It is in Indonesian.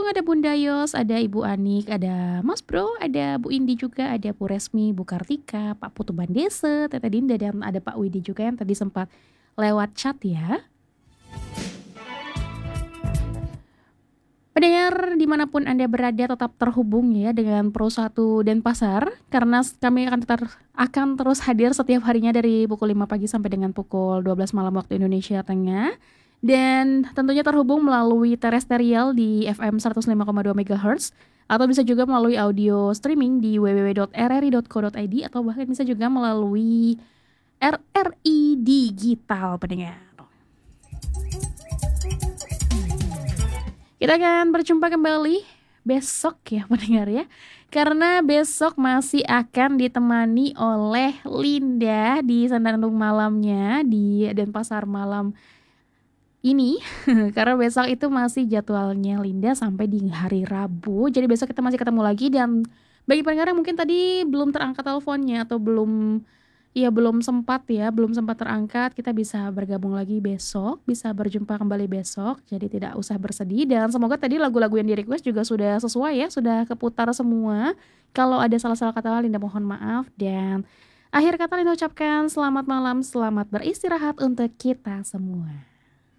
bergabung ada Bunda Yos, ada Ibu Anik, ada Mas Bro, ada Bu Indi juga, ada Bu Resmi, Bu Kartika, Pak Putu Bandese, Tete Dinda, dan ada Pak Widi juga yang tadi sempat lewat chat ya. Pendengar dimanapun Anda berada tetap terhubung ya dengan Pro 1 Denpasar, karena kami akan terus hadir setiap harinya dari pukul 5 pagi sampai dengan pukul 12 malam waktu Indonesia Tengah. Dan tentunya terhubung melalui terestrial di FM 105,2 MHz atau bisa juga melalui audio streaming di www.rri.co.id atau bahkan bisa juga melalui RRI Digital pendengar. Kita akan berjumpa kembali besok ya pendengar ya. Karena besok masih akan ditemani oleh Linda di Sandandung malamnya di Denpasar malam ini. Karena besok itu masih jadwalnya Linda sampai di hari Rabu. Jadi besok kita masih ketemu lagi, dan bagi pendengar yang mungkin tadi belum terangkat teleponnya atau belum sempat terangkat, kita bisa bergabung lagi besok, bisa berjumpa kembali besok, jadi tidak usah bersedih. Dan semoga tadi lagu-lagu yang di request juga sudah sesuai ya, sudah keputar semua. Kalau ada salah-salah kata Linda mohon maaf. Dan akhir kata Linda ucapkan selamat malam, selamat beristirahat untuk kita semua.